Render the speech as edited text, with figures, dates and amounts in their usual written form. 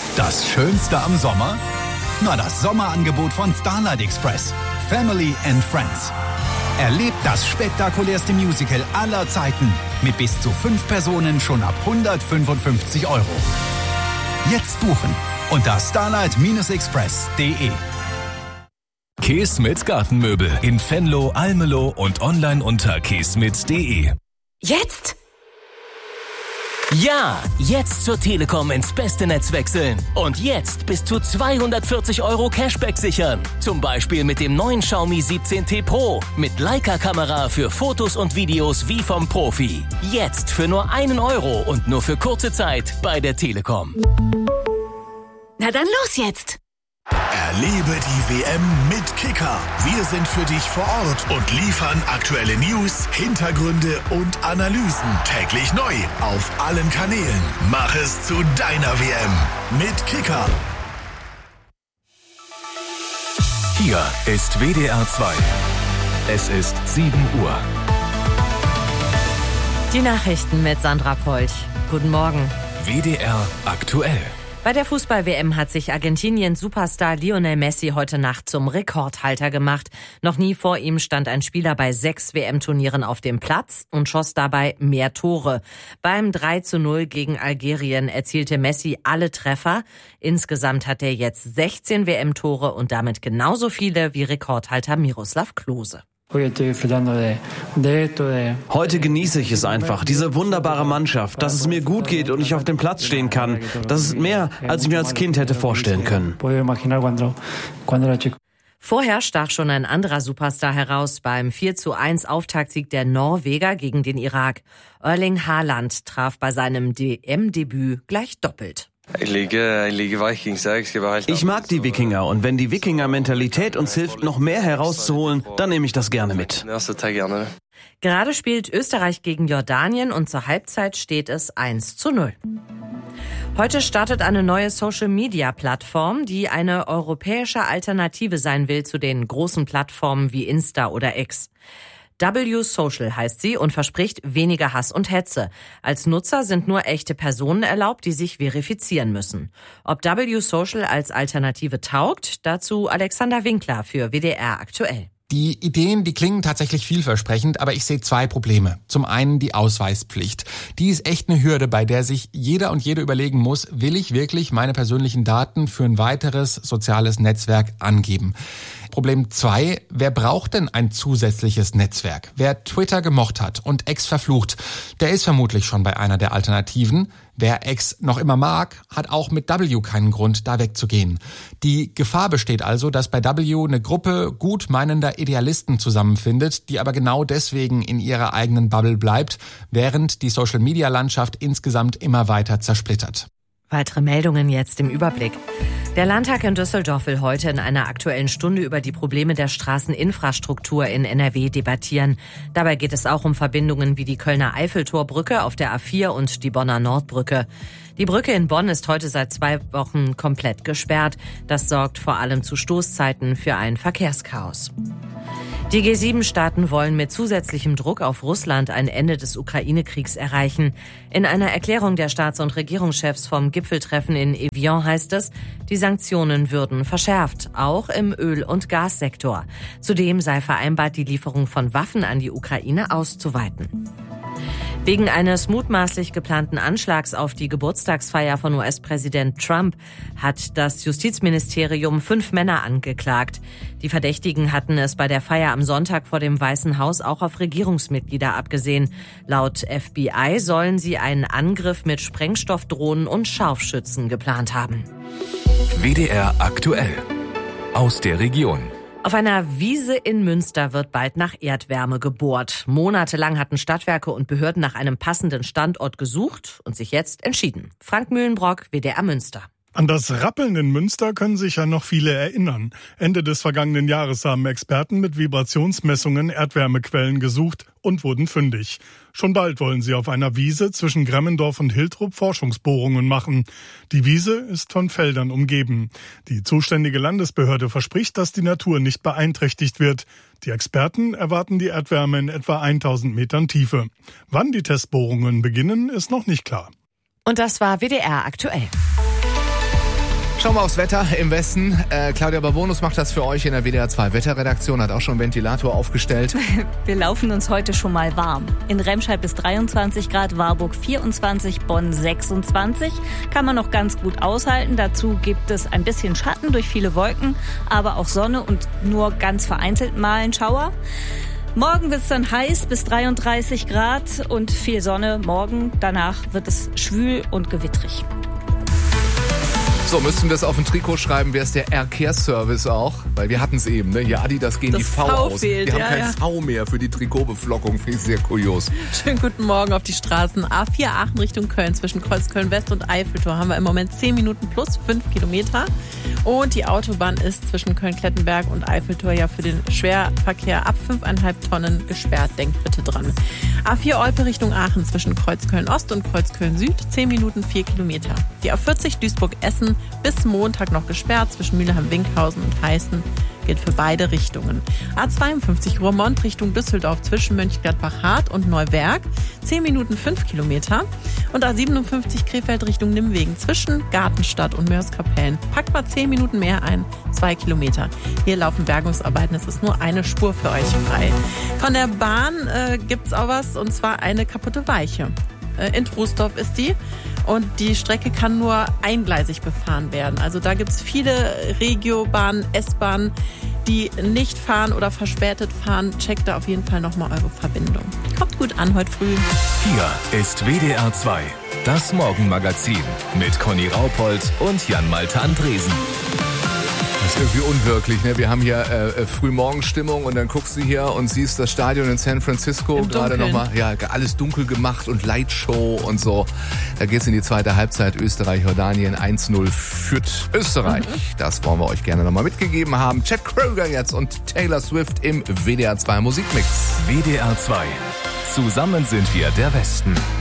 Das Schönste am Sommer? Na, das Sommerangebot von Starlight Express. Family and Friends. Erlebt das spektakulärste Musical aller Zeiten mit bis zu 5 Personen schon ab 155 €. Jetzt buchen unter starlight-express.de. Keesmit Gartenmöbel in Venlo, Almelo und online unter keesmit.de. Jetzt? Ja, jetzt zur Telekom ins beste Netz wechseln. Und jetzt bis zu 240 € Cashback sichern. Zum Beispiel mit dem neuen Xiaomi 17T Pro. Mit Leica-Kamera für Fotos und Videos wie vom Profi. Jetzt für nur 1 € und nur für kurze Zeit bei der Telekom. Na dann los jetzt! Erlebe die WM mit Kicker. Wir sind für dich vor Ort und liefern aktuelle News, Hintergründe und Analysen täglich neu auf allen Kanälen. Mach es zu deiner WM mit Kicker. Hier ist WDR 2. Es ist 7 Uhr. Die Nachrichten mit Sandra Polch. Guten Morgen. WDR aktuell. Bei der Fußball-WM hat sich Argentiniens Superstar Lionel Messi heute Nacht zum Rekordhalter gemacht. Noch nie vor ihm stand ein Spieler bei 6 WM-Turnieren auf dem Platz und schoss dabei mehr Tore. Beim 3:0 gegen Algerien erzielte Messi alle Treffer. Insgesamt hat er jetzt 16 WM-Tore und damit genauso viele wie Rekordhalter Miroslav Klose. Heute genieße ich es einfach, diese wunderbare Mannschaft, dass es mir gut geht und ich auf dem Platz stehen kann. Das ist mehr, als ich mir als Kind hätte vorstellen können. Vorher stach schon ein anderer Superstar heraus beim 4:1 Auftaktsieg der Norweger gegen den Irak. Erling Haaland traf bei seinem DM-Debüt gleich doppelt. Ich mag die Wikinger und wenn die Wikinger-Mentalität uns hilft, noch mehr herauszuholen, dann nehme ich das gerne mit. Gerade spielt Österreich gegen Jordanien und zur Halbzeit steht es 1:0. Heute startet eine neue Social-Media-Plattform, die eine europäische Alternative sein will zu den großen Plattformen wie Insta oder X. W-Social heißt sie und verspricht weniger Hass und Hetze. Als Nutzer sind nur echte Personen erlaubt, die sich verifizieren müssen. Ob W-Social als Alternative taugt, dazu Alexander Winkler für WDR aktuell. Die Ideen, die klingen tatsächlich vielversprechend, aber ich sehe 2 Probleme. Zum einen die Ausweispflicht. Die ist echt eine Hürde, bei der sich jeder und jede überlegen muss, will ich wirklich meine persönlichen Daten für ein weiteres soziales Netzwerk angeben? Problem 2, wer braucht denn ein zusätzliches Netzwerk? Wer Twitter gemocht hat und X verflucht, der ist vermutlich schon bei einer der Alternativen. Wer X noch immer mag, hat auch mit W keinen Grund, da wegzugehen. Die Gefahr besteht also, dass bei W eine Gruppe gut meinender Idealisten zusammenfindet, die aber genau deswegen in ihrer eigenen Bubble bleibt, während die Social-Media-Landschaft insgesamt immer weiter zersplittert. Weitere Meldungen jetzt im Überblick. Der Landtag in Düsseldorf will heute in einer Aktuellen Stunde über die Probleme der Straßeninfrastruktur in NRW debattieren. Dabei geht es auch um Verbindungen wie die Kölner Eiffeltorbrücke auf der A4 und die Bonner Nordbrücke. Die Brücke in Bonn ist heute seit 2 Wochen komplett gesperrt. Das sorgt vor allem zu Stoßzeiten für ein Verkehrschaos. Die G7-Staaten wollen mit zusätzlichem Druck auf Russland ein Ende des Ukraine-Kriegs erreichen. In einer Erklärung der Staats- und Regierungschefs vom Gipfeltreffen in Evian heißt es, die Sanktionen würden verschärft, auch im Öl- und Gassektor. Zudem sei vereinbart, die Lieferung von Waffen an die Ukraine auszuweiten. Wegen eines mutmaßlich geplanten Anschlags auf die Geburtstagsfeier von US-Präsident Trump hat das Justizministerium 5 Männer angeklagt. Die Verdächtigen hatten es bei der Feier am Sonntag vor dem Weißen Haus auch auf Regierungsmitglieder abgesehen. Laut FBI sollen sie einen Angriff mit Sprengstoffdrohnen und Scharfschützen geplant haben. WDR aktuell. Aus der Region. Auf einer Wiese in Münster wird bald nach Erdwärme gebohrt. Monatelang hatten Stadtwerke und Behörden nach einem passenden Standort gesucht und sich jetzt entschieden. Frank Mühlenbrock, WDR Münster. An das Rappeln in Münster können sich ja noch viele erinnern. Ende des vergangenen Jahres haben Experten mit Vibrationsmessungen Erdwärmequellen gesucht und wurden fündig. Schon bald wollen sie auf einer Wiese zwischen Gremmendorf und Hiltrup Forschungsbohrungen machen. Die Wiese ist von Feldern umgeben. Die zuständige Landesbehörde verspricht, dass die Natur nicht beeinträchtigt wird. Die Experten erwarten die Erdwärme in etwa 1000 Metern Tiefe. Wann die Testbohrungen beginnen, ist noch nicht klar. Und das war WDR aktuell. Schauen wir aufs Wetter im Westen. Claudia Babonus macht das für euch in der WDR 2 Wetterredaktion, hat auch schon einen Ventilator aufgestellt. Wir laufen uns heute schon mal warm. In Remscheid bis 23 Grad, Warburg 24, Bonn 26. Kann man noch ganz gut aushalten. Dazu gibt es ein bisschen Schatten durch viele Wolken, aber auch Sonne und nur ganz vereinzelt mal ein Schauer. Morgen wird es dann heiß bis 33 Grad und viel Sonne morgen. Danach wird es schwül und gewittrig. So, müssten wir es auf ein Trikot schreiben, wäre es der Air-Care-Service auch. Weil wir hatten es eben, ne? Hier, Adi, das gehen die V aus. Fehlt, wir haben kein V mehr für die Trikotbeflockung. Finde ich sehr kurios. Schönen guten Morgen auf die Straßen. A4 Aachen Richtung Köln zwischen Kreuzköln West und Eiffeltor haben wir im Moment 10 Minuten plus 5 Kilometer. Und die Autobahn ist zwischen Köln-Klettenberg und Eiffeltor ja für den Schwerverkehr ab 5,5 Tonnen gesperrt. Denkt bitte dran. A4 Olpe Richtung Aachen zwischen Kreuzköln Ost und Kreuzköln Süd 10 Minuten 4 Kilometer. Die A40 Duisburg-Essen bis Montag noch gesperrt zwischen Mülheim-Winkhausen und Heißen. Gilt für beide Richtungen. A52 Roermond Richtung Düsseldorf zwischen Mönchengladbach-Hart und Neuwerk 10 Minuten 5 Kilometer. Und A57 Krefeld Richtung Nimwegen zwischen Gartenstadt und Mörs-Kapellen. Packt mal 10 Minuten mehr ein, 2 Kilometer. Hier laufen Bergungsarbeiten, es ist nur eine Spur für euch frei. Von der Bahn gibt's auch was, und zwar eine kaputte Weiche. In Troisdorf ist die. Und die Strecke kann nur eingleisig befahren werden. Also da gibt es viele Regiobahnen, S-Bahnen, die nicht fahren oder verspätet fahren. Checkt da auf jeden Fall nochmal eure Verbindung. Kommt gut an heute früh. Hier ist WDR 2, das Morgenmagazin mit Conny Raupold und Jan-Malte Andresen. Das ist irgendwie unwirklich, ne? Wir haben hier Frühmorgenstimmung und dann guckst du hier und siehst das Stadion in San Francisco gerade nochmal, ja, alles dunkel gemacht und Lightshow und so. Da geht's in die zweite Halbzeit. Österreich-Jordanien 1-0 führt Österreich. Das wollen wir euch gerne nochmal mitgegeben haben. Chad Kroeger jetzt und Taylor Swift im WDR 2 Musikmix. WDR 2. Zusammen sind wir der Westen.